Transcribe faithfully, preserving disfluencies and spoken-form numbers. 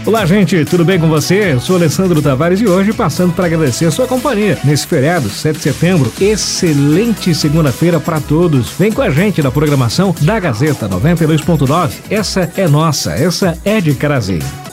Olá, gente, tudo bem com você? Eu sou Alessandro Tavares e hoje passando para agradecer a sua companhia nesse feriado, sete de setembro. Excelente segunda-feira para todos. Vem com a gente na programação da Gazeta noventa e dois ponto nove. Essa é nossa, essa é de Carazinho.